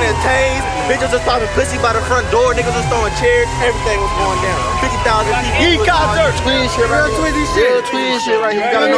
getting tased. Bitches was popping pussy by the front door. Niggas was throwing chairs. Everything was going down. 50,000 people. E-concert. Twin shit right here. Real twin shit right here.